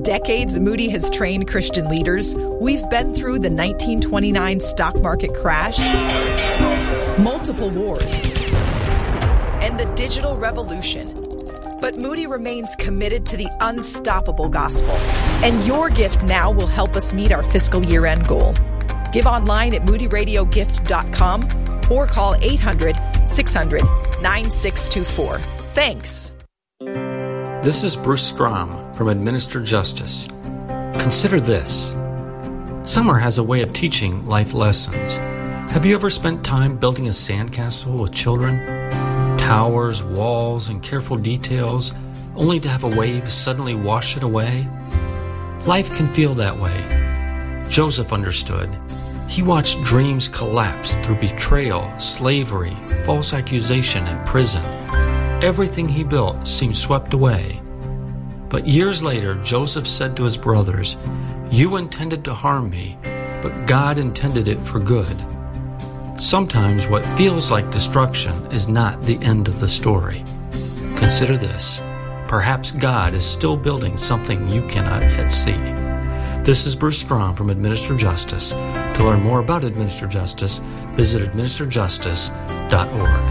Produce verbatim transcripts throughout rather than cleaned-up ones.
decades Moody has trained Christian leaders, we've been through the nineteen twenty-nine stock market crash, multiple wars, and the digital revolution. But Moody remains committed to the unstoppable gospel, and your gift now will help us meet our fiscal year-end goal. Give online at moody radio gift dot com or call eight hundred, six hundred, nine six two four. Thanks. This is Bruce Strom from Administer Justice. Consider this. Summer has a way of teaching life lessons. Have you ever spent time building a sandcastle with children? Towers, walls, and careful details, only to have a wave suddenly wash it away? Life can feel that way. Joseph understood. He watched dreams collapse through betrayal, slavery, false accusation, and prison. Everything he built seemed swept away. But years later, Joseph said to his brothers, "You intended to harm me, but God intended it for good." Sometimes what feels like destruction is not the end of the story. Consider this. Perhaps God is still building something you cannot yet see. This is Bruce Strom from Administer Justice. To learn more about Administer Justice, visit administer justice dot org.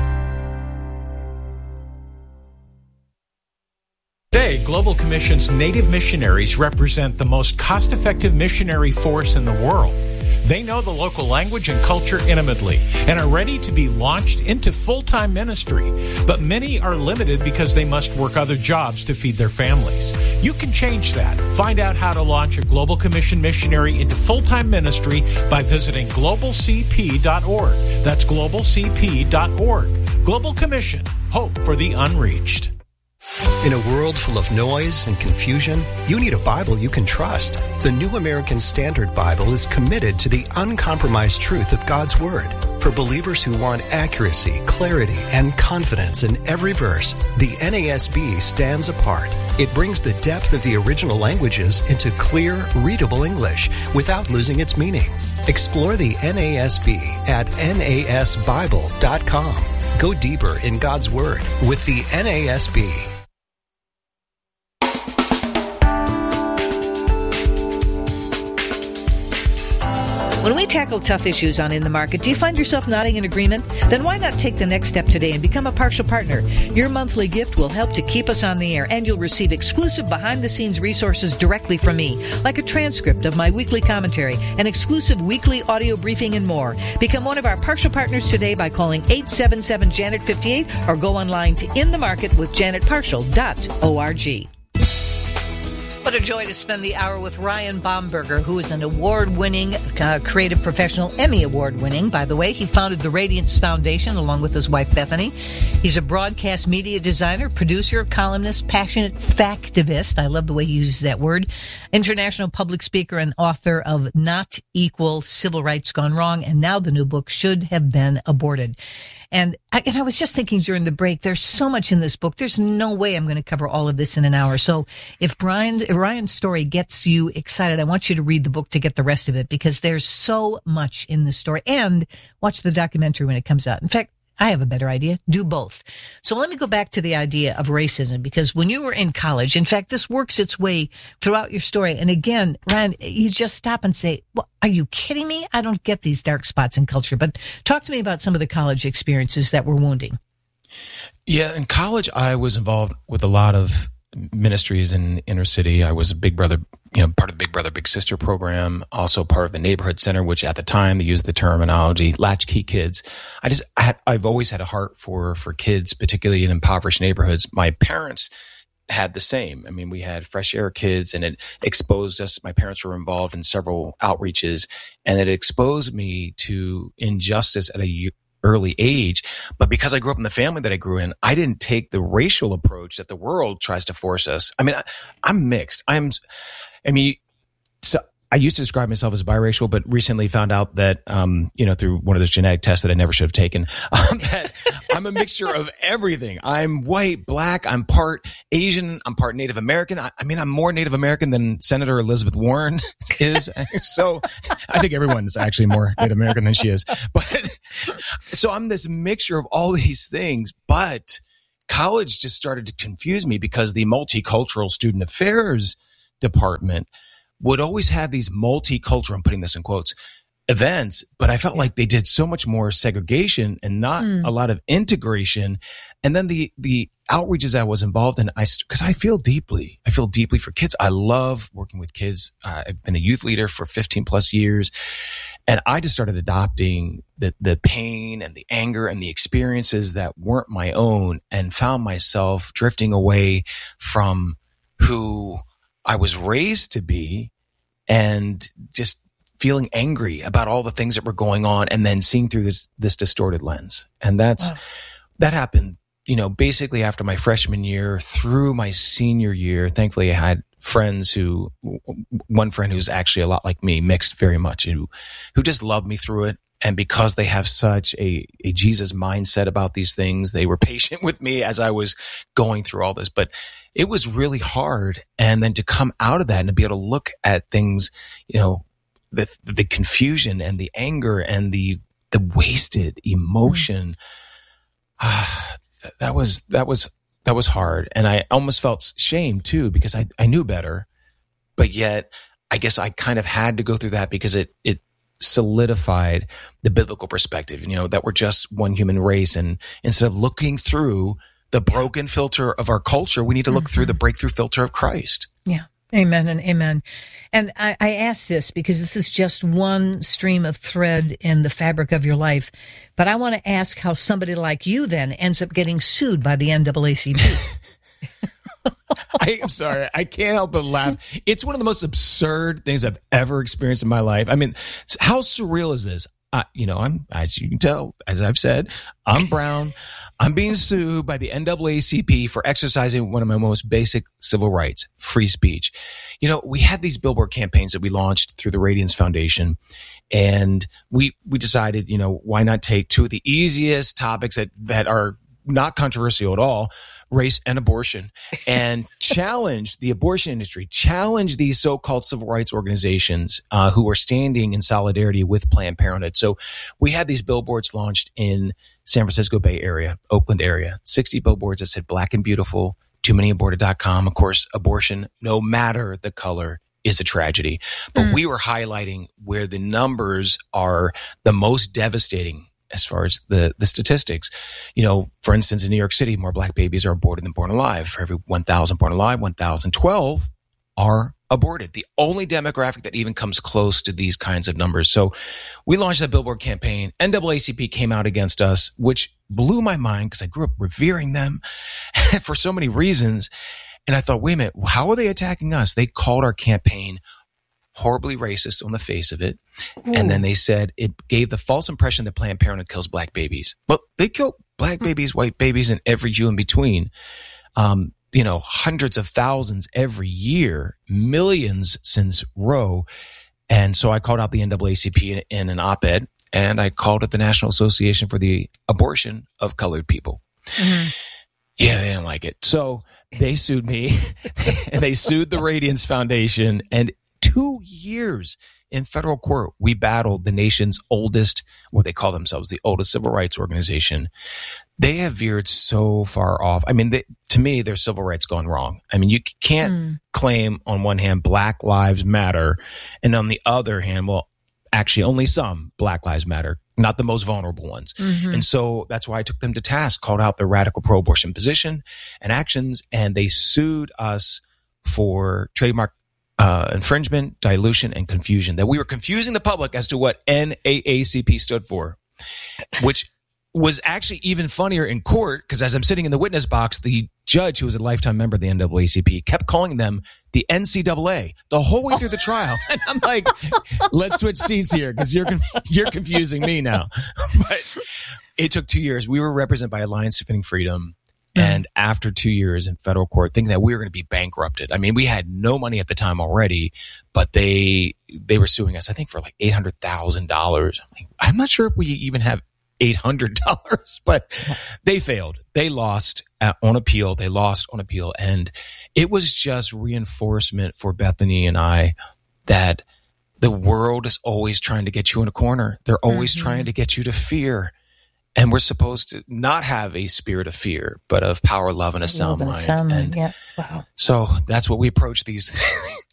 Today, Global Commission's Native missionaries represent the most cost-effective missionary force in the world. They know the local language and culture intimately and are ready to be launched into full-time ministry. But many are limited because they must work other jobs to feed their families. You can change that. Find out how to launch a Global Commission missionary into full-time ministry by visiting global c p dot org. That's global c p dot org. Global Commission. Hope for the unreached. In a world full of noise and confusion, you need a Bible you can trust. The New American Standard Bible is committed to the uncompromised truth of God's Word. For believers who want accuracy, clarity, and confidence in every verse, the N A S B stands apart. It brings the depth of the original languages into clear, readable English without losing its meaning. Explore the N A S B at N A S bible dot com. Go deeper in God's Word with the N A S B. When we tackle tough issues on In the Market, do you find yourself nodding in agreement? Then why not take the next step today and become a partial partner? Your monthly gift will help to keep us on the air, and you'll receive exclusive behind-the-scenes resources directly from me, like a transcript of my weekly commentary, an exclusive weekly audio briefing, and more. Become one of our partial partners today by calling eight seven seven, Janet fifty-eight or go online to in the market with janet partial dot org. What a joy to spend the hour with Ryan Bomberger, who is an award-winning uh, creative professional, Emmy Award-winning, by the way. He founded the Radiance Foundation along with his wife, Bethany. He's a broadcast media designer, producer, columnist, passionate factivist. I love the way he uses that word. International public speaker and author of Not Equal, Civil Rights Gone Wrong, and now the new book, Should Have Been Aborted. And I, and I was just thinking during the break, there's so much in this book. There's no way I'm going to cover all of this in an hour. So if Brian, if Ryan's story gets you excited, I want you to read the book to get the rest of it, because there's so much in the story. And watch the documentary when it comes out. In fact, I have a better idea. Do both. So let me go back to the idea of racism, because when you were in college, in fact, this works its way throughout your story. And again, Ryan, you just stop and say, well, are you kidding me? I don't get these dark spots in culture. But talk to me about some of the college experiences that were wounding. Yeah, in college, I was involved with a lot of ministries in inner city. I was a Big Brother, you know, part of the Big Brother Big Sister program, also part of the neighborhood center, which at the time they used the terminology latchkey kids. I just, I had, I've always had a heart for, for kids, particularly in impoverished neighborhoods. My parents had the same. I mean, we had Fresh Air Kids, and it exposed us. My parents were involved in several outreaches, and it exposed me to injustice at a early age. But because I grew up in the family that I grew in, I didn't take the racial approach that the world tries to force us. I mean, I, I'm mixed. I'm, I mean, so I used to describe myself as biracial, but recently found out that, um, you know, through one of those genetic tests that I never should have taken, um, that I'm a mixture of everything. I'm white, black, I'm part Asian, I'm part Native American. I, I mean, I'm more Native American than Senator Elizabeth Warren is. So I think everyone is actually more Native American than she is. But so I'm this mixture of all these things, but college just started to confuse me because the multicultural student affairs department would always have these multicultural, I'm putting this in quotes, events, but I felt like they did so much more segregation and not mm. a lot of integration. And then the the outreaches I was involved in, I because I feel deeply, I feel deeply for kids. I love working with kids. Uh, I've been a youth leader for fifteen plus years, and I just started adopting the the pain and the anger and the experiences that weren't my own, and found myself drifting away from who I was raised to be, and just feeling angry about all the things that were going on, and then seeing through this, this distorted lens. And that's, wow. that happened, you know, basically after my freshman year through my senior year. Thankfully I had friends who, one friend who's actually a lot like me, mixed very much, who, who just loved me through it. And because they have such a, a Jesus mindset about these things, they were patient with me as I was going through all this. But it was really hard. And then to come out of that and to be able to look at things, you know, the the confusion and the anger and the the wasted emotion, uh, th- that was that was that was hard. And I almost felt shame too, because I, I knew better, but yet I guess I kind of had to go through that because it it solidified the biblical perspective, you know, that we're just one human race, and instead of looking through the broken filter of our culture, we need to look mm-hmm. through the breakthrough filter of Christ. Yeah. Amen and amen. And I, I ask this because this is just one stream of thread in the fabric of your life. But I want to ask how somebody like you then ends up getting sued by the N double A C P. I am sorry. I can't help but laugh. It's one of the most absurd things I've ever experienced in my life. I mean, how surreal is this? Uh, you know, I'm, as you can tell, as I've said, I'm brown. I'm being sued by the N double A C P for exercising one of my most basic civil rights, free speech. You know, we had these billboard campaigns that we launched through the Radiance Foundation, and we, we decided, you know, why not take two of the easiest topics that, that are not controversial at all, race and abortion, and challenge the abortion industry, challenge these so-called civil rights organizations uh, who are standing in solidarity with Planned Parenthood. So we had these billboards launched in San Francisco Bay Area, Oakland area, sixty billboards that said black and beautiful, too many aborted dot com. Of course, abortion, no matter the color, is a tragedy. But mm. we were highlighting where the numbers are the most devastating as far as the, the statistics. You know, for instance, in New York City, more black babies are aborted than born alive. For every one thousand born alive, one thousand twelve are aborted. The only demographic that even comes close to these kinds of numbers. So we launched that billboard campaign. N double A C P came out against us, which blew my mind because I grew up revering them for so many reasons. And I thought, wait a minute, how are they attacking us? They called our campaign horribly racist on the face of it. Ooh. And then they said it gave the false impression that Planned Parenthood kills black babies. Well, they kill black babies, white babies, and every Jew in between. Um, you know, hundreds of thousands every year, millions since Roe. And so I called out the N double A C P in, in an op-ed, and I called it the National Association for the Abortion of Colored People. Mm-hmm. Yeah, they didn't like it. So they sued me, and they sued the Radiance Foundation, and two years in federal court, we battled the nation's oldest, what they call themselves, the oldest civil rights organization. They have veered so far off. I mean, they, to me, their civil rights gone wrong. I mean, you can't mm. claim on one hand Black Lives Matter, and on the other hand, well, actually only some Black Lives Matter, not the most vulnerable ones. Mm-hmm. And so that's why I took them to task, called out their radical pro-abortion position and actions, and they sued us for trademark Uh, infringement, dilution, and confusion. That we were confusing the public as to what N double A C P stood for, which was actually even funnier in court, because as I'm sitting in the witness box, the judge, who was a lifetime member of the N double A C P, kept calling them the N C double A the whole way through the trial. And I'm like, let's switch seats here, because you're you're confusing me now. But it took two years. We were represented by Alliance Defending Freedom. And after two years in federal court, thinking that we were going to be bankrupted. I mean, we had no money at the time already, but they they were suing us, I think, for like eight hundred thousand dollars. I'm like, I'm not sure if we even have eight hundred dollars, but they failed. They lost at, on appeal. They lost on appeal. And it was just reinforcement for Bethany and I that the world is always trying to get you in a corner. They're always mm-hmm. trying to get you to fear. And we're supposed to not have a spirit of fear, but of power, love, and a sound mind. Sound mind. And yeah. Wow. So that's what we approach these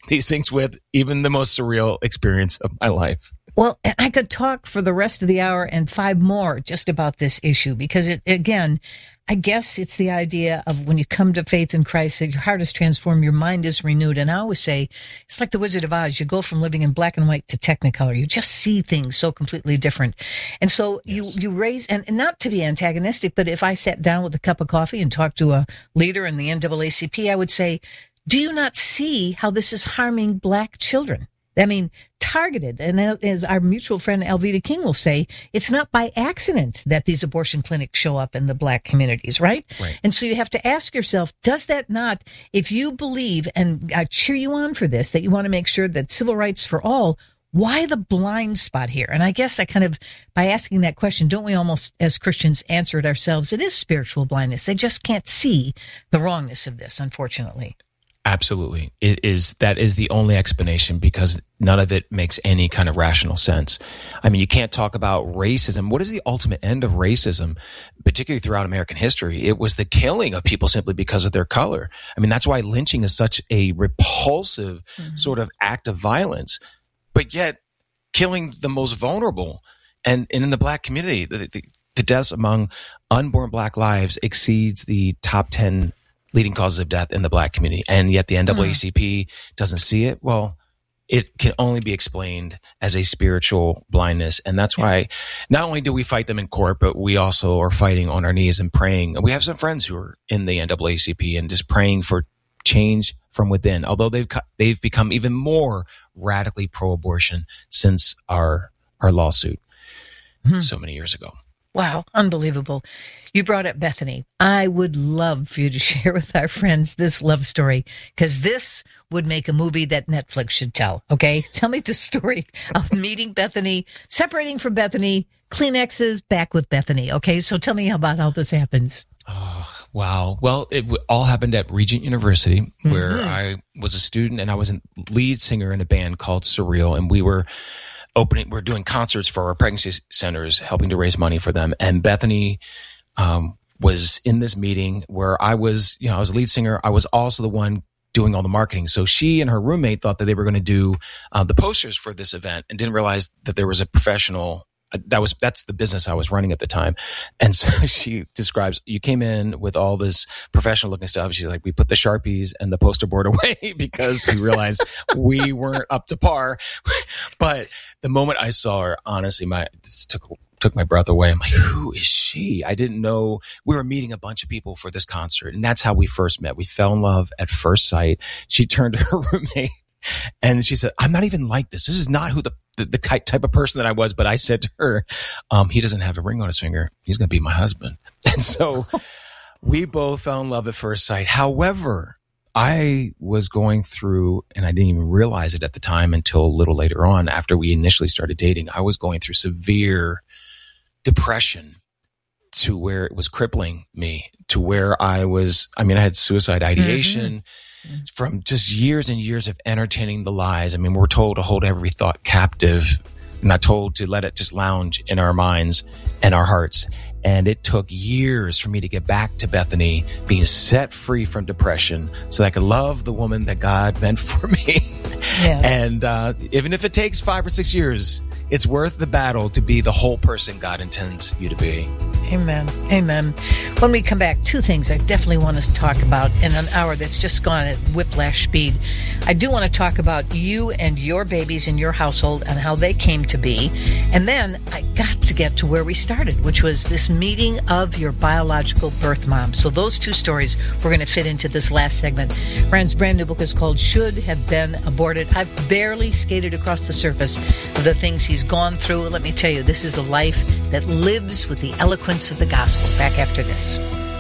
these things with, even the most surreal experience of my life. Well, I could talk for the rest of the hour and five more just about this issue because, it, again, I guess it's the idea of when you come to faith in Christ that your heart is transformed, your mind is renewed. And I always say it's like the Wizard of Oz. You go from living in black and white to Technicolor. You just see things so completely different. And so yes. you, you raise, and, and not to be antagonistic, but if I sat down with a cup of coffee and talked to a leader in the N double A C P, I would say, do you not see how this is harming black children? I mean, targeted. And as our mutual friend Alveda King will say, it's not by accident that these abortion clinics show up in the black communities, right? Right. And so you have to ask yourself, does that not, if you believe, and I cheer you on for this, that you want to make sure that civil rights for all, why the blind spot here? And I guess I kind of, by asking that question, don't we almost, as Christians, answer it ourselves? It is spiritual blindness. They just can't see the wrongness of this, unfortunately. Absolutely. It is, that is the only explanation because none of it makes any kind of rational sense. I mean, you can't talk about racism. What is the ultimate end of racism, particularly throughout American history? It was the killing of people simply because of their color. I mean, that's why lynching is such a repulsive mm-hmm. sort of act of violence, but yet killing the most vulnerable. And, and in the black community, the, the, the deaths among unborn black lives exceeds the top ten leading causes of death in the black community. And yet the N double A C P mm. doesn't see it. Well, it can only be explained as a spiritual blindness. And that's why not only do we fight them in court, but we also are fighting on our knees and praying. And we have some friends who are in the N double A C P and just praying for change from within, although they've they've become even more radically pro-abortion since our our lawsuit mm. so many years ago. Wow, unbelievable. You brought up Bethany. I would love for you to share with our friends this love story, because this would make a movie that Netflix should tell, okay? Tell me the story of meeting Bethany, separating from Bethany, Kleenexes, back with Bethany, okay? So tell me about how this happens. Oh, wow. Well, it all happened at Regent University, where mm-hmm. I was a student and I was a lead singer in a band called Surreal, and we were opening, we're doing concerts for our pregnancy centers, helping to raise money for them. And Bethany um, was in this meeting where I was, you know, I was a lead singer. I was also the one doing all the marketing. So she and her roommate thought that they were going to do uh, the posters for this event and didn't realize that there was a professional. That was, that's the business I was running at the time. And so she describes, you came in with all this professional looking stuff. She's like, we put the Sharpies and the poster board away because we realized we weren't up to par. But the moment I saw her, honestly, my, it just took, took my breath away. I'm like, who is she? I didn't know. We were meeting a bunch of people for this concert. And that's how we first met. We fell in love at first sight. She turned to her roommate and she said, I'm not even like this. This is not who the The, the type of person that I was, but I said to her, um, he doesn't have a ring on his finger. He's going to be my husband. And so we both fell in love at first sight. However, I was going through, and I didn't even realize it at the time until a little later on after we initially started dating, I was going through severe depression to where it was crippling me, to where I was, I mean, I had suicide ideation. Mm-hmm. From just years and years of entertaining the lies. I mean, we're told to hold every thought captive, not told to let it just lounge in our minds and our hearts. And it took years for me to get back to Bethany, being set free from depression so that I could love the woman that God meant for me. Yes. And uh, even if it takes five or six years, it's worth the battle to be the whole person God intends you to be. Amen. Amen. When we come back, two things I definitely want us to talk about in an hour that's just gone at whiplash speed. I do want to talk about you and your babies in your household and how they came to be. And then I got to get to where we started, which was this meeting of your biological birth mom. So those two stories we're going to fit into this last segment. Brian's brand new book is called Should Have Been Aborted. I've barely skated across the surface of the things he's gone through. Let me tell you, this is a life that lives with the eloquence of the gospel. Back after this.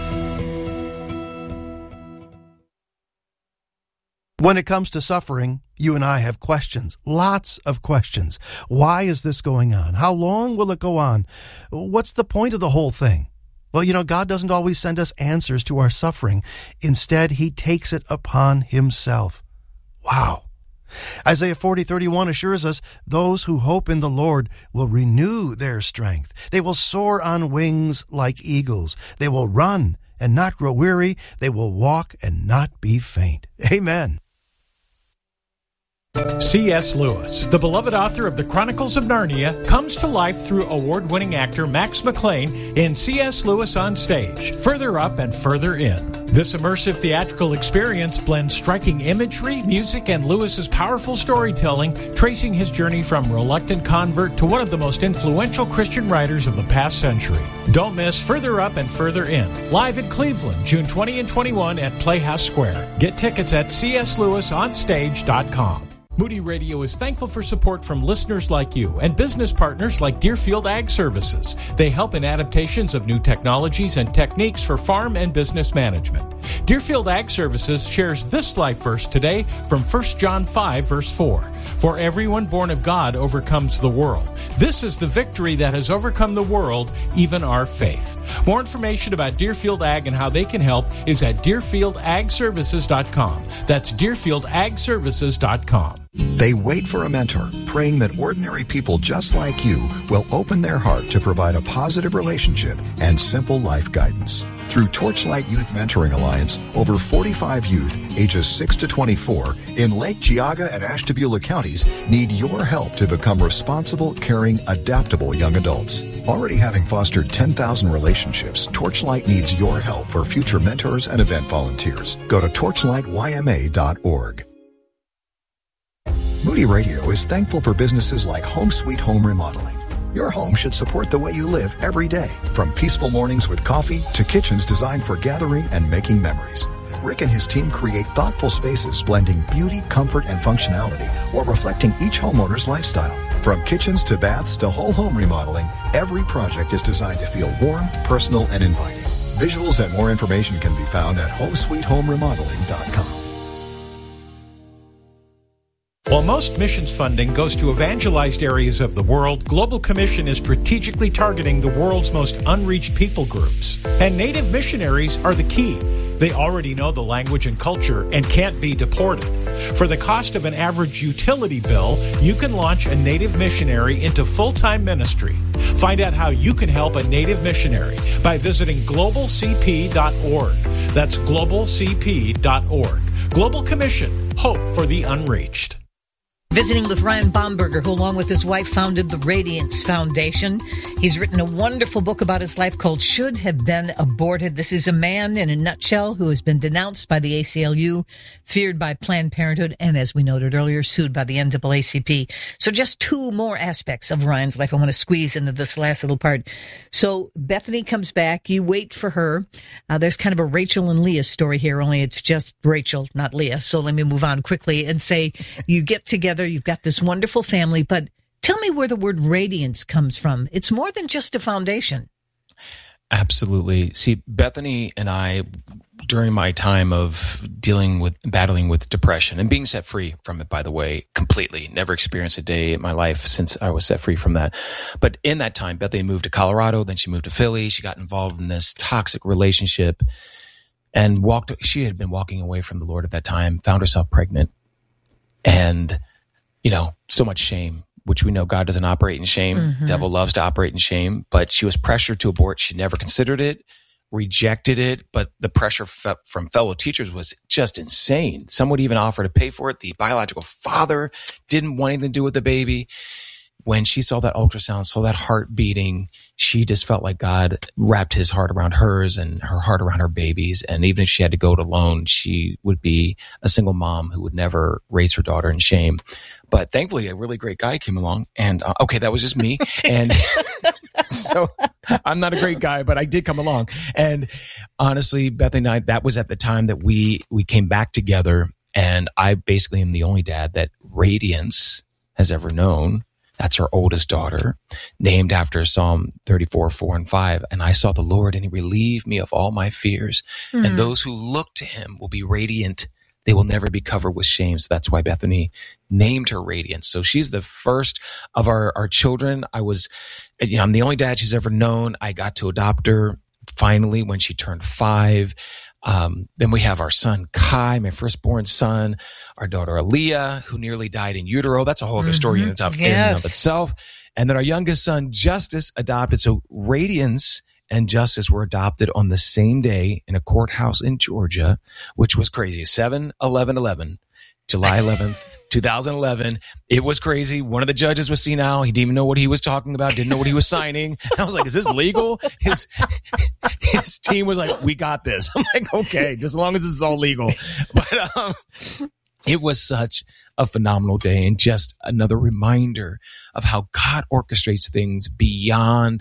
When it comes to suffering, you and I have questions, lots of questions. Why is this going on? How long will it go on? What's the point of the whole thing? Well, you know, God doesn't always send us answers to our suffering. Instead, he takes it upon himself. Wow. Isaiah forty thirty-one assures us those who hope in the Lord will renew their strength. They will soar on wings like eagles. They will run and not grow weary. They will walk and not be faint. Amen. C S. Lewis, the beloved author of the Chronicles of Narnia, comes to life through award-winning actor Max McLean in C S. Lewis on Stage, Further Up and Further In. This immersive theatrical experience blends striking imagery, music, and Lewis's powerful storytelling, tracing his journey from reluctant convert to one of the most influential Christian writers of the past century. Don't miss Further Up and Further In, live in Cleveland, June twentieth and twenty-first at Playhouse Square. Get tickets at c s lewis on stage dot com. Moody Radio is thankful for support from listeners like you and business partners like Deerfield Ag Services. They help in adaptations of new technologies and techniques for farm and business management. Deerfield Ag Services shares this life verse today from First John five, verse four. For everyone born of God overcomes the world. This is the victory that has overcome the world, even our faith. More information about Deerfield Ag and how they can help is at deerfield ag services dot com. That's deerfield ag services dot com. They wait for a mentor, praying that ordinary people just like you will open their heart to provide a positive relationship and simple life guidance. Through Torchlight Youth Mentoring Alliance, over forty-five youth, ages six to twenty-four, in Lake Geauga and Ashtabula counties need your help to become responsible, caring, adaptable young adults. Already having fostered ten thousand relationships, Torchlight needs your help for future mentors and event volunteers. Go to torchlight y m a dot org. Moody Radio is thankful for businesses like Home Sweet Home Remodeling. Your home should support the way you live every day, from peaceful mornings with coffee to kitchens designed for gathering and making memories. Rick and his team create thoughtful spaces blending beauty, comfort, and functionality while reflecting each homeowner's lifestyle. From kitchens to baths to whole home remodeling, every project is designed to feel warm, personal, and inviting. Visuals and more information can be found at home sweet home remodeling dot com. While most missions funding goes to evangelized areas of the world, Global Commission is strategically targeting the world's most unreached people groups. And native missionaries are the key. They already know the language and culture and can't be deported. For the cost of an average utility bill, you can launch a native missionary into full-time ministry. Find out how you can help a native missionary by visiting global c p dot org. That's global c p dot org. Global Commission, hope for the unreached. Visiting with Ryan Bomberger, who along with his wife founded the Radiance Foundation. He's written a wonderful book about his life called Should Have Been Aborted. This is a man in a nutshell who has been denounced by the A C L U, feared by Planned Parenthood, and as we noted earlier, sued by the N double A C P. So just two more aspects of Ryan's life I want to squeeze into this last little part. So Bethany comes back. You wait for her. Uh, there's kind of a Rachel and Leah story here, only it's just Rachel, not Leah. So let me move on quickly and say you get together. You've got this wonderful family, but tell me where the word radiance comes from. It's more than just a foundation. Absolutely. See, Bethany and I, during my time of dealing with, battling with depression and being set free from it, by the way, completely, never experienced a day in my life since I was set free from that. But in that time, Bethany moved to Colorado, then she moved to Philly. She got involved in this toxic relationship and walked, she had been walking away from the Lord at that time, found herself pregnant. And you know, so much shame, which we know God doesn't operate in shame. Mm-hmm. Devil loves to operate in shame, but she was pressured to abort. She never considered it, rejected it, but the pressure fe- from fellow teachers was just insane. Some would even offer to pay for it. The biological father didn't want anything to do with the baby. When she saw that ultrasound, saw that heart beating, she just felt like God wrapped his heart around hers and her heart around her babies. And even if she had to go it alone, she would be a single mom who would never raise her daughter in shame. But thankfully, a really great guy came along. And uh, okay, that was just me. And so I'm not a great guy, but I did come along. And honestly, Bethany and I, that was at the time that we we came back together. And I basically am the only dad that Radiance has ever known. That's her oldest daughter, named after Psalm thirty-four, four and five. And I saw the Lord and he relieved me of all my fears. Mm. And those who look to him will be radiant. They will never be covered with shame. So that's why Bethany named her Radiance. So she's the first of our, our children. I was, you know, I'm the only dad she's ever known. I got to adopt her finally when she turned five. Um, then we have our son, Kai, my firstborn son, our daughter, Aaliyah, who nearly died in utero. That's a whole other story mm-hmm. in, itself, yes. in and of itself. And then our youngest son, Justice, adopted. So Radiance and Justice were adopted on the same day in a courthouse in Georgia, which was crazy. seven eleven eleven, July eleventh, two thousand eleven. It was crazy. One of the judges was senile. He didn't even know what he was talking about, didn't know what he was signing. And I was like, is this legal? His his team was like, we got this. I'm like, okay, just as long as this is all legal. But um, it was such a phenomenal day, and just another reminder of how God orchestrates things beyond,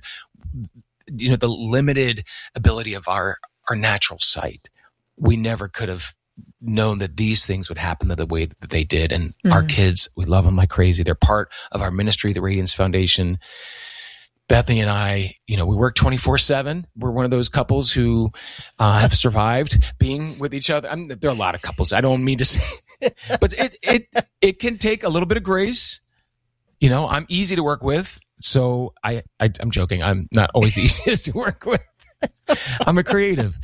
you know, the limited ability of our, our natural sight. We never could have known that these things would happen the way that they did. And mm-hmm. our kids, we love them like crazy. They're part of our ministry, the Radiance Foundation. Bethany and I, you know, we work twenty-four seven. We're one of those couples who uh, have survived being with each other. I mean, there are a lot of couples. I don't mean to say, but it, it, it can take a little bit of grace. You know, I'm easy to work with. So I, I I'm joking. I'm not always the easiest to work with. I'm a creative.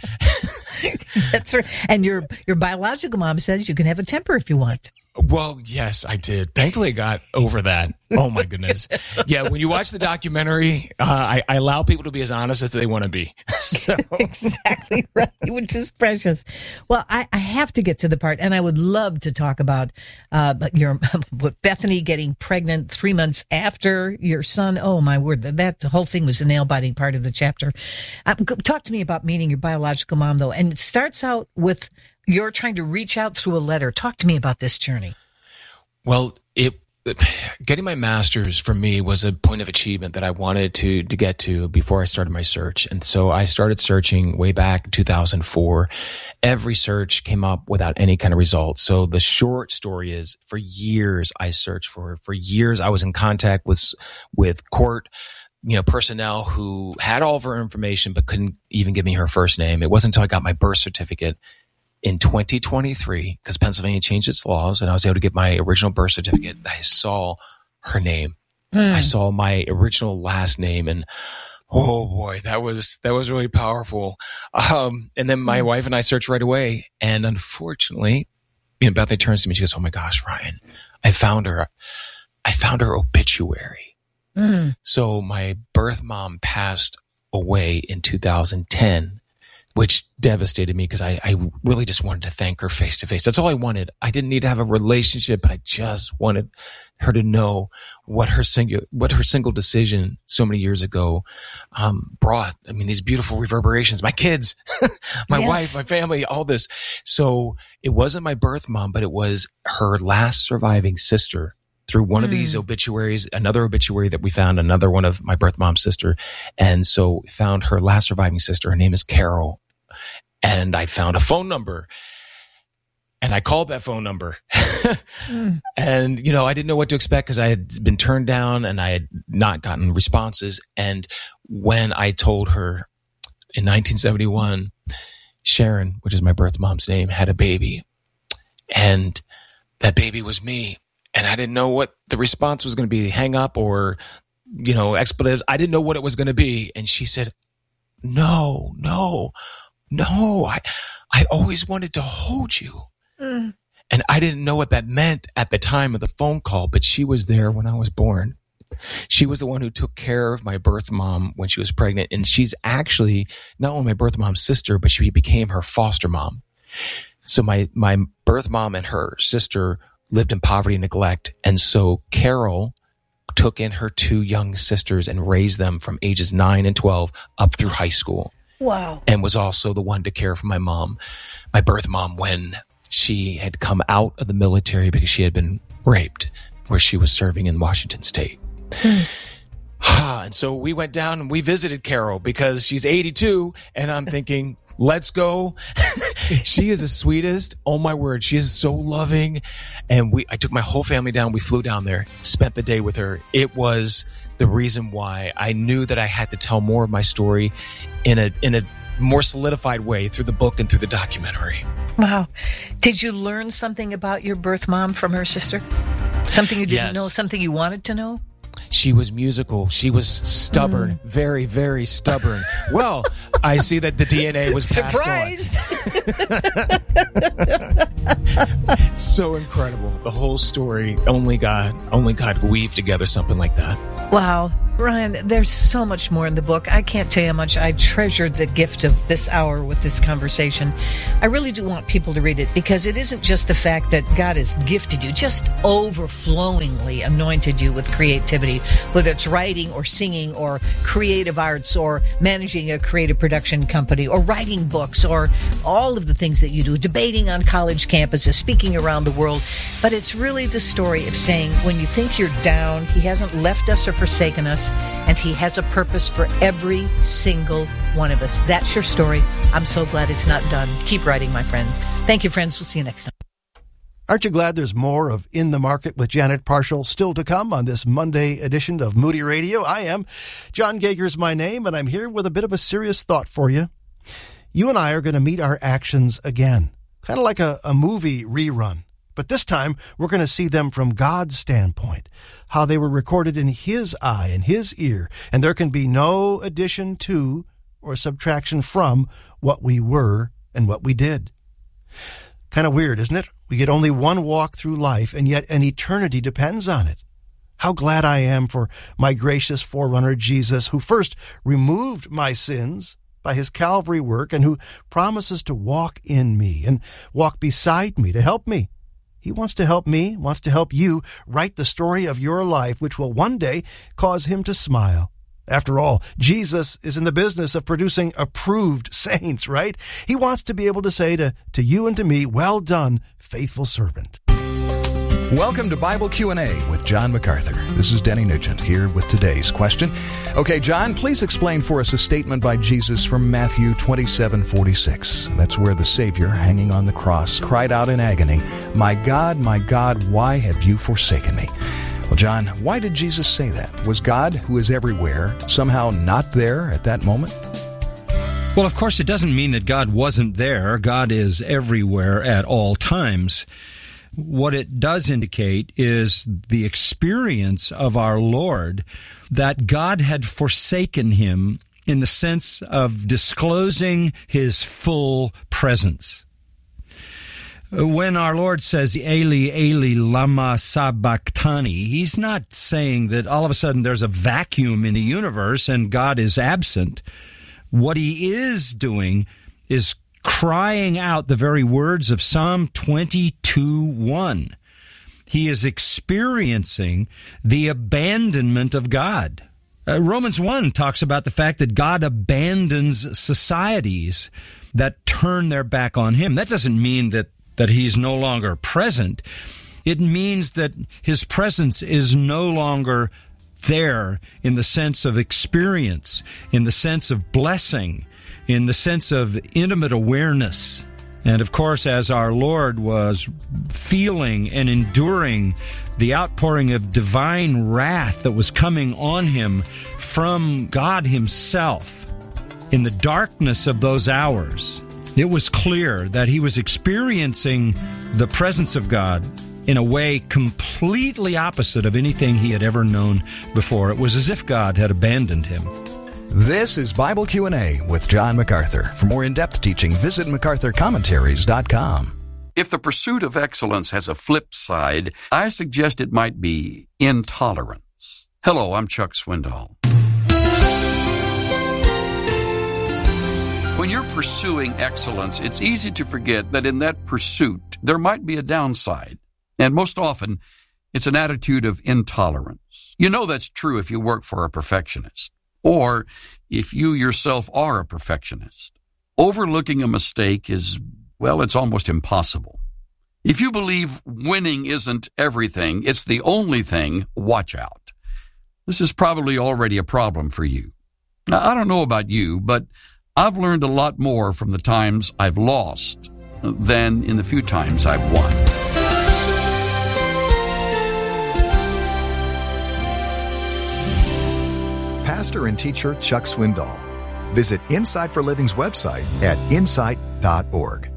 That's right. And your your biological mom says you can have a temper if you want. Well, yes, I did. Thankfully, I got over that. Oh, my goodness. Yeah, when you watch the documentary, uh, I, I allow people to be as honest as they want to be. So. Exactly right, which is precious. Well, I, I have to get to the part, and I would love to talk about uh, your with Bethany getting pregnant three months after your son. Oh, my word, that, that whole thing was a nail-biting part of the chapter. Uh, talk to me about meeting your biological mom, though, and it starts out with you're trying to reach out through a letter. Talk to me about this journey. Well, it getting my master's for me was a point of achievement that I wanted to to get to before I started my search. And so I started searching way back in two thousand four. Every search came up without any kind of result. So the short story is, for years I searched for for years I was in contact with with court you know, personnel who had all of her information but couldn't even give me her first name. It wasn't until I got my birth certificate in twenty twenty-three, because Pennsylvania changed its laws, and I was able to get my original birth certificate, I saw her name. Mm. I saw my original last name, and oh boy, that was that was really powerful. Um, and then my mm. wife and I searched right away, and unfortunately, you know, Bethany turns to me, she goes, "Oh my gosh, Ryan, I found her. I found her obituary." Mm. So my birth mom passed away in two thousand ten, which devastated me because I, I really just wanted to thank her face to face. That's all I wanted. I didn't need to have a relationship, but I just wanted her to know what her single, what her single decision so many years ago um, brought. I mean, these beautiful reverberations, my kids, my yes. wife, my family, all this. So it wasn't my birth mom, but it was her last surviving sister. Through one mm. of these obituaries, another obituary that we found, another one of my birth mom's sister. And so we found her last surviving sister. Her name is Carol. And I found a phone number. And I called that phone number. mm. And, you know, I didn't know what to expect because I had been turned down and I had not gotten responses. And when I told her in nineteen seventy-one, Sharon, which is my birth mom's name, had a baby. And that baby was me. And I didn't know what the response was going to be, hang up or, you know, expletives. I didn't know what it was going to be. And she said, no, no, no. I, I always wanted to hold you. Mm. And I didn't know what that meant at the time of the phone call, but she was there when I was born. She was the one who took care of my birth mom when she was pregnant. And she's actually not only my birth mom's sister, but she became her foster mom. So my, my birth mom and her sister lived in poverty and neglect. And so Carol took in her two young sisters and raised them from ages nine and twelve up through high school. Wow. And was also the one to care for my mom, my birth mom, when she had come out of the military because she had been raped where she was serving in Washington State. And so we went down and we visited Carol because she's eighty-two and I'm thinking, let's go. She is the sweetest. Oh my word. She is so loving. And we, I took my whole family down. We flew down there, spent the day with her. It was the reason why I knew that I had to tell more of my story in a, in a more solidified way through the book and through the documentary. Wow. Did you learn something about your birth mom from her sister? Something you didn't yes. know, something you wanted to know? She was musical. She was stubborn, mm. very, very stubborn. Well, I see that the D N A was passed on. So incredible. The whole story, only God, only God weaved together something like that. Wow. Ryan, there's so much more in the book. I can't tell you how much I treasured the gift of this hour with this conversation. I really do want people to read it because it isn't just the fact that God has gifted you, just overflowingly anointed you with creativity, whether it's writing or singing or creative arts or managing a creative production company or writing books or all of the things that you do, debating on college campuses, speaking around the world. But it's really the story of saying when you think you're down, He hasn't left us or forsaken us, and He has a purpose for every single one of us. That's your story. I'm so glad it's not done. Keep writing, my friend. Thank you, friends. We'll see you next time. Aren't you glad there's more of In the Market with Janet Parshall still to come on this Monday edition of Moody Radio? I am. John Gager's my name, and I'm here with a bit of a serious thought for you. You and I are going to meet our actions again, kind of like a, a movie rerun. But this time, we're going to see them from God's standpoint, how they were recorded in His eye and His ear, and there can be no addition to or subtraction from what we were and what we did. Kind of weird, isn't it? We get only one walk through life, and yet an eternity depends on it. How glad I am for my gracious forerunner Jesus, who first removed my sins by His Calvary work and who promises to walk in me and walk beside me to help me. He wants to help me, wants to help you write the story of your life, which will one day cause Him to smile. After all, Jesus is in the business of producing approved saints, right? He wants to be able to say to, to you and to me, well done, faithful servant. Welcome to Bible Q and A with John MacArthur. This is Denny Nugent here with today's question. Okay, John, please explain for us a statement by Jesus from Matthew twenty-seven forty-six. That's where the Savior, hanging on the cross, cried out in agony, "My God, my God, why have you forsaken me?" Well, John, why did Jesus say that? Was God, who is everywhere, somehow not there at that moment? Well, of course, it doesn't mean that God wasn't there. God is everywhere at all times. What it does indicate is the experience of our Lord that God had forsaken Him in the sense of disclosing His full presence. When our Lord says, Eli, Eli, lama sabachthani, He's not saying that all of a sudden there's a vacuum in the universe and God is absent. What He is doing is crying out the very words of Psalm twenty-two one. He is experiencing the abandonment of God. Uh, Romans one talks about the fact that God abandons societies that turn their back on Him. That doesn't mean that, that He's no longer present. It means that His presence is no longer there in the sense of experience, in the sense of blessing, in the sense of intimate awareness. And of course, as our Lord was feeling and enduring the outpouring of divine wrath that was coming on Him from God Himself, in the darkness of those hours, it was clear that He was experiencing the presence of God in a way completely opposite of anything He had ever known before. It was as if God had abandoned Him. This is Bible Q and A with John MacArthur. For more in-depth teaching, visit macarthur commentaries dot com. If the pursuit of excellence has a flip side, I suggest it might be intolerance. Hello, I'm Chuck Swindoll. When you're pursuing excellence, it's easy to forget that in that pursuit, there might be a downside. And most often, it's an attitude of intolerance. You know that's true if you work for a perfectionist, or if you yourself are a perfectionist. Overlooking a mistake is, well, it's almost impossible. If you believe winning isn't everything, it's the only thing, watch out. This is probably already a problem for you. Now, I don't know about you, but I've learned a lot more from the times I've lost than in the few times I've won. Pastor and teacher Chuck Swindoll. Visit Insight for Living's website at insight dot org.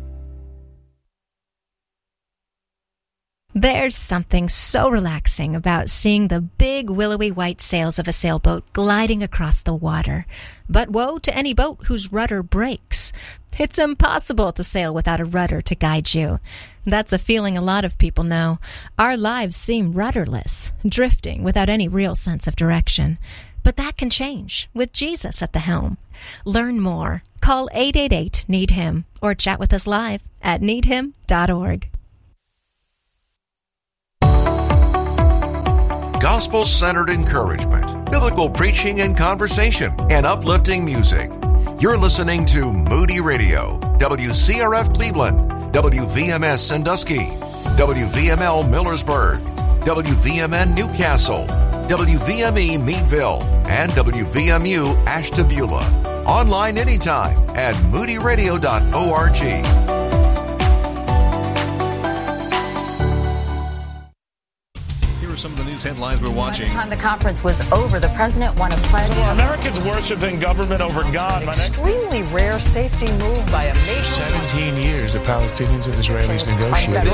There's something so relaxing about seeing the big willowy white sails of a sailboat gliding across the water. But woe to any boat whose rudder breaks. It's impossible to sail without a rudder to guide you. That's a feeling a lot of people know. Our lives seem rudderless, drifting without any real sense of direction. But that can change with Jesus at the helm. Learn more. Call eight eight eight, need him or chat with us live at need him dot org. Gospel-centered encouragement, biblical preaching and conversation, and uplifting music. You're listening to Moody Radio, W C R F Cleveland, W V M S Sandusky, W V M L Millersburg, W V M N Newcastle, W V M E Meadville, and W V M U Ashtabula. Online anytime at moody radio dot org. Some of the news headlines we're watching. By the time the conference was over, the president won a pledge. So Americans worshiping government over God. An extremely rare safety move by a nation. seventeen years the Palestinians and Israelis negotiated.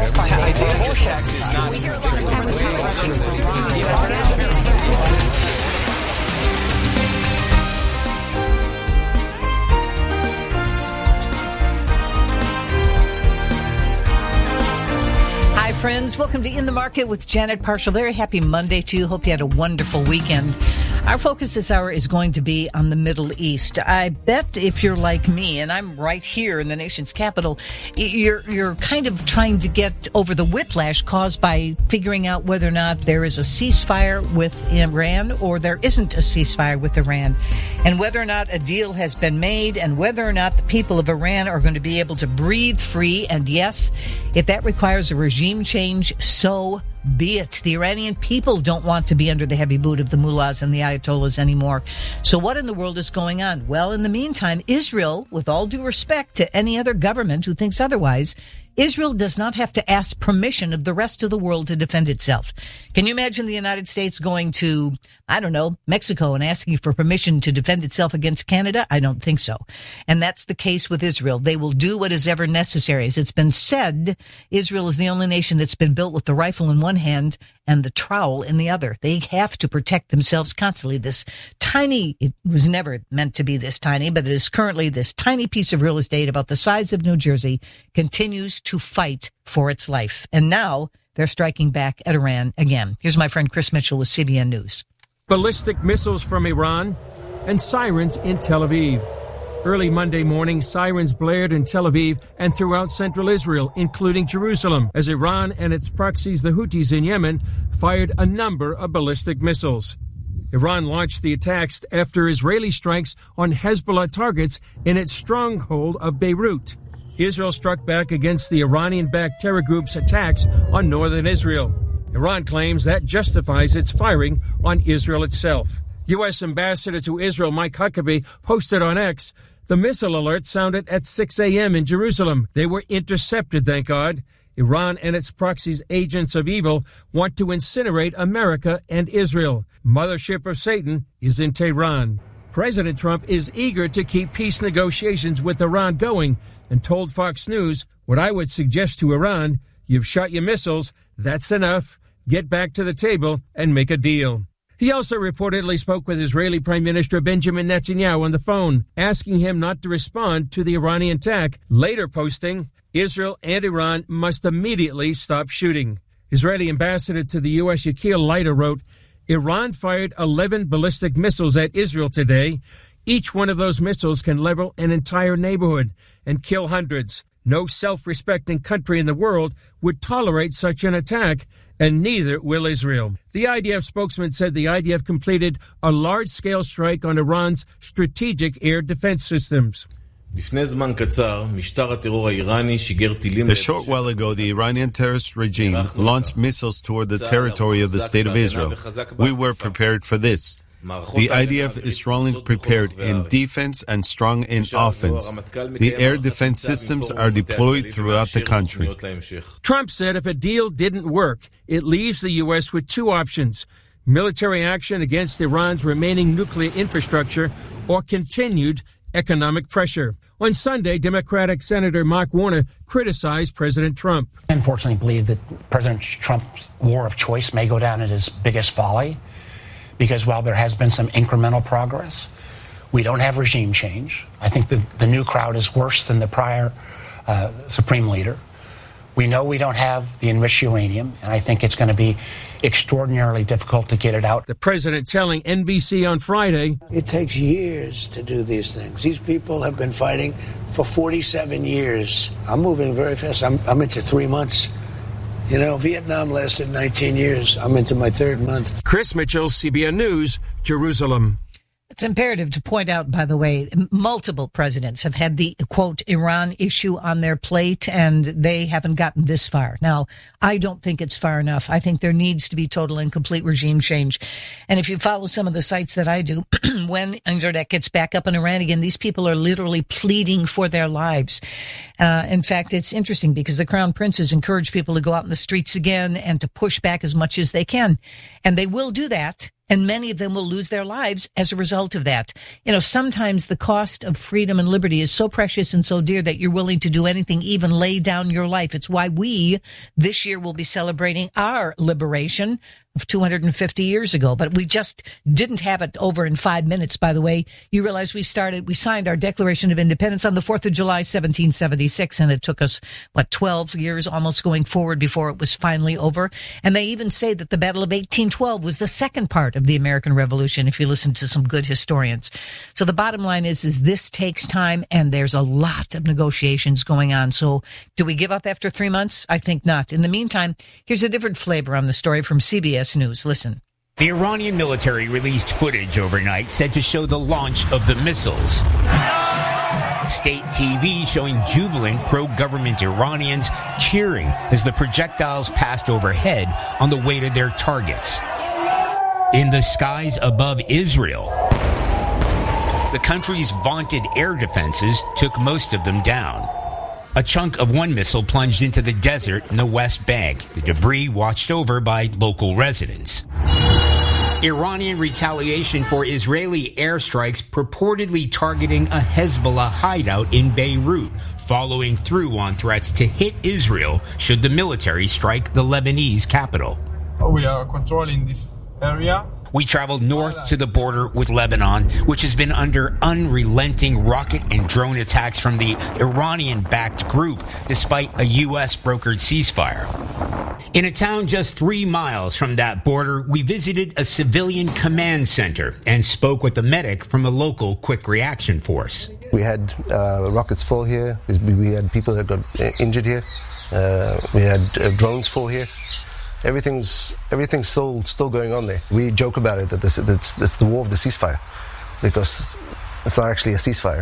Hi, friends. Welcome to In the Market with Janet Parshall. Very happy Monday to you. Hope you had a wonderful weekend. Our focus this hour is going to be on the Middle East. I bet if you're like me, and I'm right here in the nation's capital, you're you're kind of trying to get over the whiplash caused by figuring out whether or not there is a ceasefire with Iran or there isn't a ceasefire with Iran, and whether or not a deal has been made, and whether or not the people of Iran are going to be able to breathe free. And yes, if that requires a regime change, so be it. The Iranian people don't want to be under the heavy boot of the mullahs and the ayatollahs anymore. So what in the world is going on? Well, in the meantime, Israel, with all due respect to any other government who thinks otherwise, Israel does not have to ask permission of the rest of the world to defend itself. Can you imagine the United States going to, I don't know, Mexico and asking for permission to defend itself against Canada? I don't think so. And that's the case with Israel. They will do what is ever necessary. As it's been said, Israel is the only nation that's been built with the rifle in one hand and the trowel in the other. They have to protect themselves constantly. This tiny, it was never meant to be this tiny, but it is currently this tiny piece of real estate about the size of New Jersey, continues to fight for its life. And now they're striking back at Iran again. Here's my friend Chris Mitchell with C B N News. Ballistic missiles from Iran and sirens in Tel Aviv. Early Monday morning, sirens blared in Tel Aviv and throughout central Israel, including Jerusalem, as Iran and its proxies, the Houthis in Yemen, fired a number of ballistic missiles. Iran launched the attacks after Israeli strikes on Hezbollah targets in its stronghold of Beirut. Israel struck back against the Iranian-backed terror group's attacks on northern Israel. Iran claims that justifies its firing on Israel itself. U S Ambassador to Israel Mike Huckabee posted on X, the missile alert sounded at six a.m. in Jerusalem. They were intercepted, thank God. Iran and its proxies, agents of evil, want to incinerate America and Israel. Mothership of Satan is in Tehran. President Trump is eager to keep peace negotiations with Iran going and told Fox News, what I would suggest to Iran, you've shot your missiles, that's enough. Get back to the table and make a deal. He also reportedly spoke with Israeli Prime Minister Benjamin Netanyahu on the phone, asking him not to respond to the Iranian attack, later posting, Israel and Iran must immediately stop shooting. Israeli ambassador to the U S Yakir Leiter wrote, Iran fired eleven ballistic missiles at Israel today. Each one of those missiles can level an entire neighborhood and kill hundreds. No self-respecting country in the world would tolerate such an attack, and neither will Israel. The I D F spokesman said the I D F completed a large-scale strike on Iran's strategic air defense systems. A short while ago, the Iranian terrorist regime launched missiles toward the territory of the State of Israel. We were prepared for this. The I D F is strongly prepared in defense and strong in offense. The air defense systems are deployed throughout the country. Trump said if a deal didn't work, it leaves the U S with two options: military action against Iran's remaining nuclear infrastructure or continued economic pressure. On Sunday, Democratic Senator Mark Warner criticized President Trump. I unfortunately believe that President Trump's war of choice may go down as his biggest folly, because while there has been some incremental progress, we don't have regime change. I think the, the new crowd is worse than the prior uh, Supreme Leader. We know we don't have the enriched uranium, and I think it's going to be extraordinarily difficult to get it out. The president telling N B C on Friday, it takes years to do these things. These people have been fighting for forty-seven years. I'm moving very fast. I'm, I'm into three months. You know, Vietnam lasted nineteen years. I'm into my third month. Chris Mitchell, C B N News, Jerusalem. It's imperative to point out, by the way, multiple presidents have had the, quote, Iran issue on their plate, and they haven't gotten this far. Now, I don't think it's far enough. I think there needs to be total and complete regime change. And if you follow some of the sites that I do, when internet gets back up in Iran again, these people are literally pleading for their lives. Uh, in fact, it's interesting because the Crown Prince has encouraged people to go out in the streets again and to push back as much as they can. And they will do that. And many of them will lose their lives as a result of that. You know, sometimes the cost of freedom and liberty is so precious and so dear that you're willing to do anything, even lay down your life. It's why we this year will be celebrating our liberation of two hundred fifty years ago. But we just didn't have it over in five minutes, by the way. You realize we started, we signed our Declaration of Independence on the fourth of July, seventeen seventy-six, and it took us, what, twelve years almost going forward before it was finally over. And they even say that the Battle of eighteen twelve was the second part of the American Revolution, if you listen to some good historians. So the bottom line is, is this takes time, and there's a lot of negotiations going on. So do we give up after three months? I think not. In the meantime, here's a different flavor on the story from C B S News. Listen. The Iranian military released footage overnight said to show the launch of the missiles. State T V showing jubilant pro-government Iranians cheering as the projectiles passed overhead on the way to their targets. In the skies above Israel, the country's vaunted air defenses took most of them down. A chunk of one missile plunged into the desert in the West Bank, the debris watched over by local residents. Iranian retaliation for Israeli airstrikes purportedly targeting a Hezbollah hideout in Beirut, following through on threats to hit Israel should the military strike the Lebanese capital. We are controlling this area. We traveled north to the border with Lebanon, which has been under unrelenting rocket and drone attacks from the Iranian-backed group, despite a U S brokered ceasefire. In a town just three miles from that border, we visited a civilian command center and spoke with a medic from a local quick reaction force. We had uh, rockets fall here. We had people that got injured here. Uh, we had uh, drones fall here. Everything's everything's still still going on there. We joke about it that this it's, it's the war of the ceasefire, because it's not actually a ceasefire.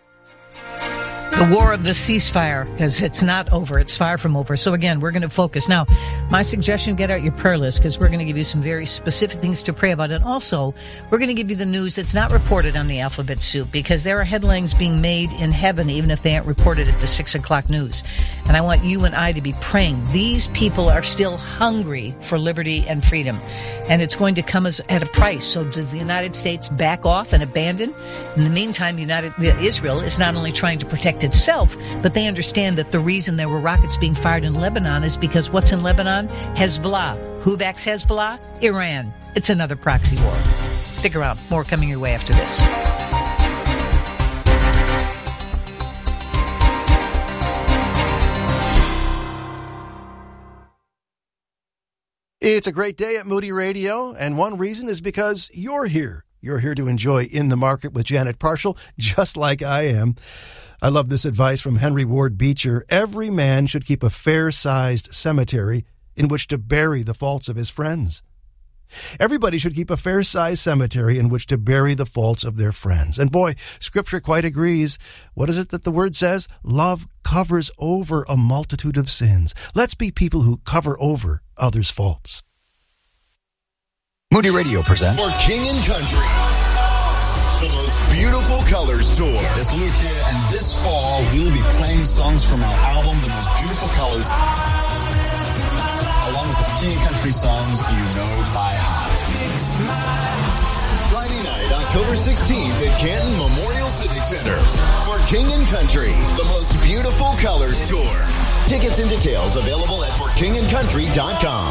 The war of the ceasefire, because it's not over. It's far from over. So again, we're going to focus. Now, my suggestion, get out your prayer list, because we're going to give you some very specific things to pray about. And also, we're going to give you the news that's not reported on the alphabet soup, because there are headlines being made in heaven, even if they aren't reported at the six o'clock news. And I want you and I to be praying. These people are still hungry for liberty and freedom. And it's going to come as, at a price. So does the United States back off and abandon? In the meantime, United Israel is not only trying to protect itself, but they understand that the reason there were rockets being fired in Lebanon is because what's in Lebanon? Hezbollah. Who backs Hezbollah? Iran. It's another proxy war. Stick around. More coming your way after this. It's a great day at Moody Radio, and one reason is because you're here. You're here to enjoy In the Market with Janet Parshall, just like I am. I love this advice from Henry Ward Beecher. Every man should keep a fair-sized cemetery in which to bury the faults of his friends. Everybody should keep a fair-sized cemetery in which to bury the faults of their friends. And boy, Scripture quite agrees. What is it that the Word says? Love covers over a multitude of sins. Let's be people who cover over others' faults. Moody Radio presents For King and Country, the most beautiful colors tour. It's Luke here, and this fall we will be playing songs from our album, The Most Beautiful Colors, along with the King and Country songs you know by heart. Friday night, October sixteenth at Canton Memorial Civic Center. For King and Country, the most beautiful colors tour. Tickets and details available at for king and country dot com.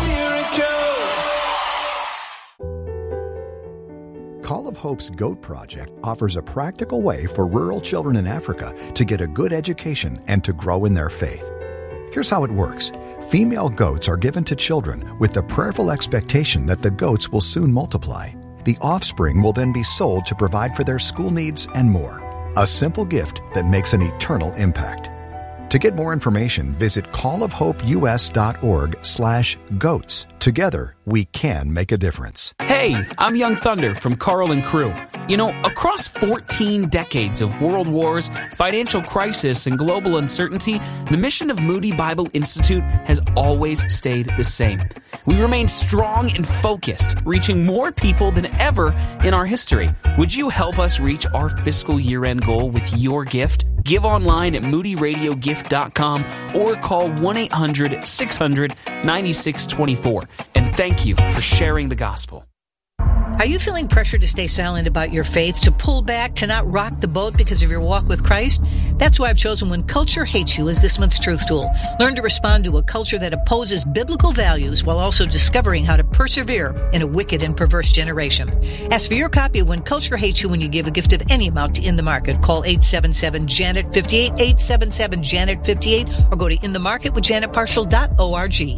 Call of Hope's GOAT Project offers a practical way for rural children in Africa to get a good education and to grow in their faith. Here's how it works. Female goats are given to children with the prayerful expectation that the goats will soon multiply. The offspring will then be sold to provide for their school needs and more. A simple gift that makes an eternal impact. To get more information, visit callofhopeus.org slash goats. Together, we can make a difference. Hey, I'm Young Thunder from Carl and Crew. You know, across fourteen decades of world wars, financial crisis, and global uncertainty, the mission of Moody Bible Institute has always stayed the same. We remain strong and focused, reaching more people than ever in our history. Would you help us reach our fiscal year-end goal with your gift? Give online at moody radio gift dot com or call one eight hundred six hundred ninety-six twenty-four. And thank you for sharing the gospel. Are you feeling pressure to stay silent about your faith, to pull back, to not rock the boat because of your walk with Christ? That's why I've chosen When Culture Hates You as this month's truth tool. Learn to respond to a culture that opposes biblical values while also discovering how to persevere in a wicked and perverse generation. Ask for your copy of When Culture Hates You when you give a gift of any amount to In the Market. Call eight seven seven Janet fifty-eight, eight seven seven Janet fifty-eight, or go to in the market with janet parshall dot org.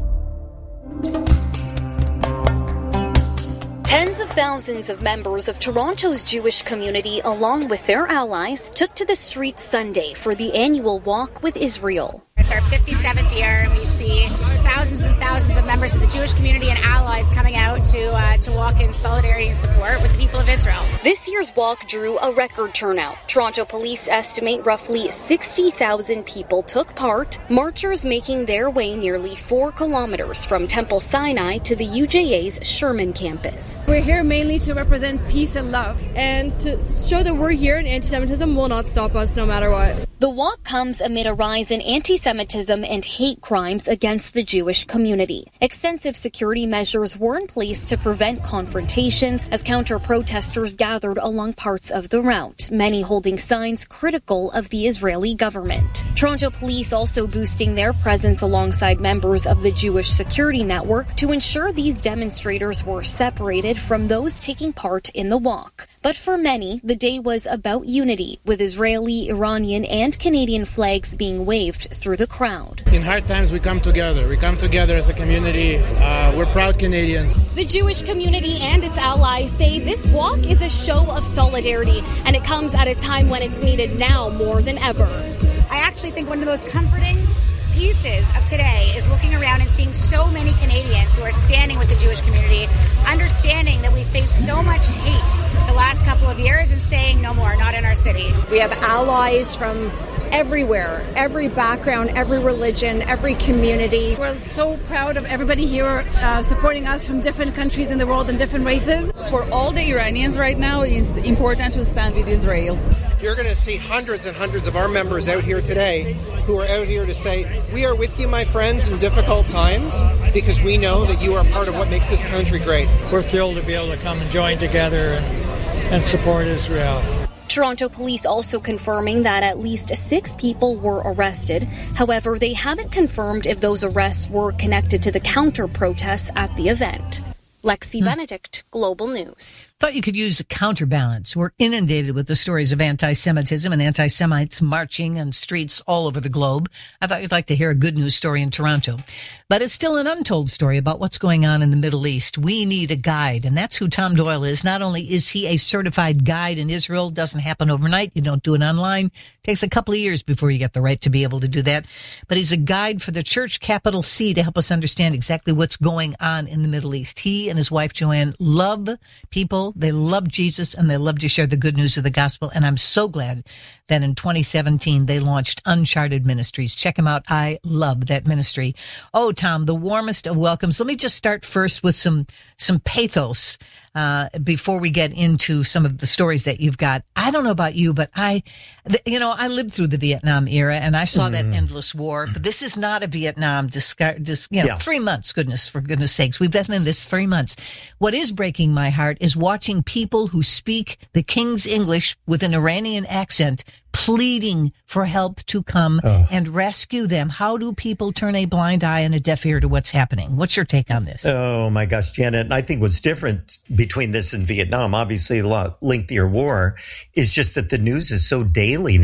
Tens of thousands of members of Toronto's Jewish community, along with their allies, took to the streets Sunday for the annual Walk with Israel. It's our fifty-seventh year, and we see thousands and thousands of members of the Jewish community and allies coming out to uh, to walk in solidarity and support with the people of Israel. This year's walk drew a record turnout. Toronto police estimate roughly sixty thousand people took part, marchers making their way nearly four kilometers from Temple Sinai to the U J A's Sherman campus. We're here mainly to represent peace and love, and to show that we're here and anti-Semitism will not stop us no matter what. The walk comes amid a rise in anti-Semitism and hate crimes against the Jewish community. Extensive security measures were in place to prevent confrontations as counter-protesters gathered along parts of the route, many holding signs critical of the Israeli government. Toronto police also boosting their presence alongside members of the Jewish security network to ensure these demonstrators were separated from those taking part in the walk. But for many, the day was about unity, with Israeli, Iranian, and Canadian flags being waved through the crowd. In hard times, we come together. We come together as a community. Uh, we're proud Canadians. The Jewish community and its allies say this walk is a show of solidarity, and it comes at a time when it's needed now more than ever. I actually think one of the most comforting pieces of today is looking around and seeing so many Canadians who are standing with the Jewish community, understanding that we face so much hate the last couple of years and saying no more, not in our city. We have allies from everywhere, every background, every religion, every community. We're so proud of everybody here uh, supporting us from different countries in the world and different races. For all the Iranians right now, it's important to stand with Israel. You're going to see hundreds and hundreds of our members out here today who are out here to say, we are with you, my friends, in difficult times, because we know that you are part of what makes this country great. We're thrilled to be able to come and join together and, and support Israel. Toronto police also confirming that at least six people were arrested. However, they haven't confirmed if those arrests were connected to the counter-protests at the event. Lexi hmm. Benedict, Global News. Thought you could use a counterbalance. We're inundated with the stories of anti-Semitism and anti-Semites marching on streets all over the globe. I thought you'd like to hear a good news story in Toronto. But it's still an untold story about what's going on in the Middle East. We need a guide, and that's who Tom Doyle is. Not only is he a certified guide in Israel, doesn't happen overnight. You don't do it online. It takes a couple of years before you get the right to be able to do that. But he's a guide for the church, capital C, to help us understand exactly what's going on in the Middle East. He and his wife, Joanne, love people. They love Jesus, and they love to share the good news of the gospel. And I'm so glad that in twenty seventeen, they launched Uncharted Ministries. Check them out. I love that ministry. Oh, Tom, the warmest of welcomes. Let me just start first with some, some pathos, uh, before we get into some of the stories that you've got. I don't know about you, but I, you know, I lived through the Vietnam era and I saw mm. that endless war, but this is not a Vietnam, discard, dis, you know, yeah. three months, goodness, for goodness sakes. We've been in this three months. What is breaking my heart is watching people who speak the King's English with an Iranian accent pleading for help to come oh. and rescue them. How do people turn a blind eye and a deaf ear to what's happening? What's your take on this? Oh, my gosh, Janet. I think what's different between this and Vietnam, obviously a lot lengthier war, is just that the news is so daily now.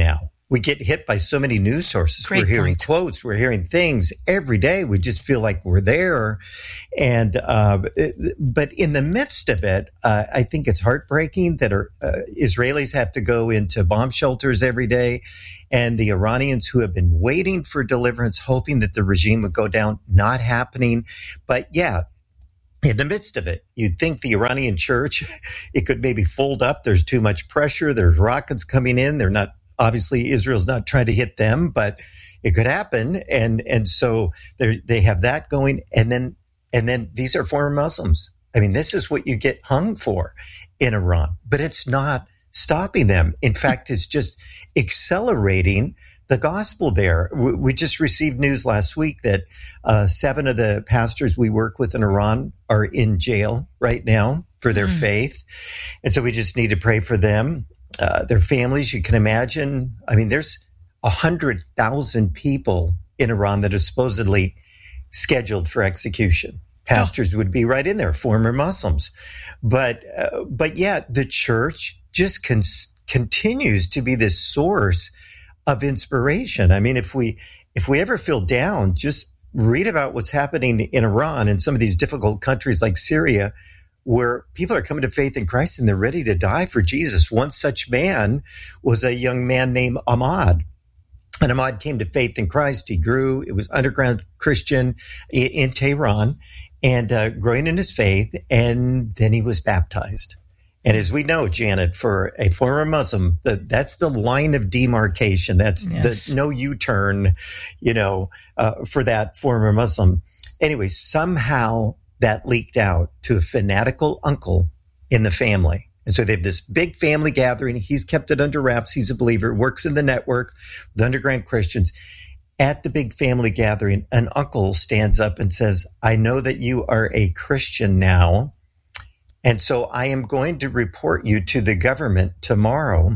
we get hit by so many news sources. Great we're hearing point. quotes, we're hearing things every day. We just feel like we're there. And, uh, but in the midst of it, uh, I think it's heartbreaking that our, uh, Israelis have to go into bomb shelters every day. And the Iranians who have been waiting for deliverance, hoping that the regime would go down, not happening. But yeah, in the midst of it, you'd think the Iranian church, it could maybe fold up. There's too much pressure. There's rockets coming in. They're not, obviously Israel's not trying to hit them, but it could happen. And, and so they they have that going. And then, and then these are former Muslims. I mean, this is what you get hung for in Iran, but it's not stopping them. In fact, it's just accelerating the gospel there. We just received news last week that uh, seven of the pastors we work with in Iran are in jail right now for their mm. faith. And so we just need to pray for them, uh, their families. You can imagine. I mean, there's one hundred thousand people in Iran that are supposedly scheduled for execution. Pastors oh. would be right in there, former Muslims. But, uh, but yeah, the church just con- continues to be this source of inspiration. I mean, if we, if we ever feel down, just read about what's happening in Iran and some of these difficult countries like Syria, where people are coming to faith in Christ and they're ready to die for Jesus. One such man was a young man named Ahmad. And Ahmad came to faith in Christ. He grew. It was underground Christian in Tehran and uh, growing in his faith. And then he was baptized. And as we know, Janet, for a former Muslim, the, that's the line of demarcation. That's yes. the no U-turn, you know, uh, for that former Muslim. Anyway, somehow that leaked out to a fanatical uncle in the family. And so they have this big family gathering. He's kept it under wraps. He's a believer, works in the network with underground Christians. At the big family gathering, an uncle stands up and says, I know that you are a Christian now. And so I am going to report you to the government tomorrow.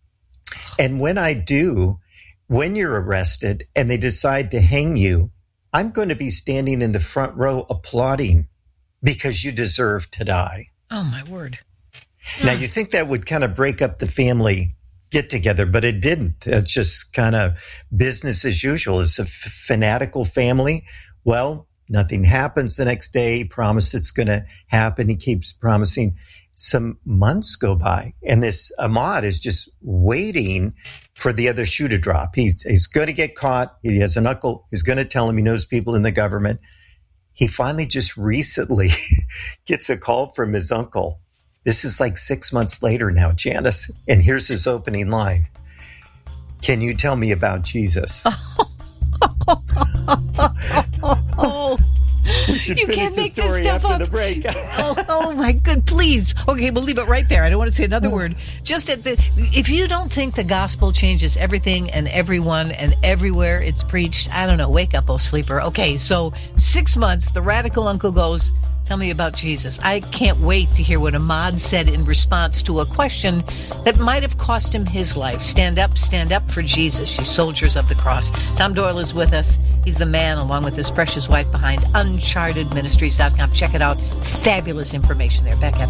And when I do, when you're arrested and they decide to hang you, I'm going to be standing in the front row applauding because you deserve to die. Oh, my word. Now, you think that would kind of break up the family get together, but it didn't. It's just kind of business as usual. It's a f- fanatical family. Well, nothing happens the next day. He promised it's going to happen. He keeps promising. Some months go by, and this Ahmad is just waiting for the other shoe to drop. He's, he's going to get caught. He has an uncle who's going to tell him he knows people in the government. He finally just recently gets a call from his uncle. This is like six months later now, Janice. And here's his opening line. Can you tell me about Jesus? Oh, we should you finish can't the make this story stuff after up. the break. oh, oh my good, please. Okay, we'll leave it right there. I don't want to say another word. Just at the, if you don't think the gospel changes everything and everyone and everywhere it's preached, I don't know. Wake up, oh sleeper. Okay, so six months, the radical uncle goes, tell me about Jesus. I can't wait to hear what Ahmad said in response to a question that might have cost him his life. Stand up, stand up for Jesus, you soldiers of the cross. Tom Doyle is with us. He's the man, along with his precious wife, behind uncharted ministries dot com. Check it out. Fabulous information there. Back after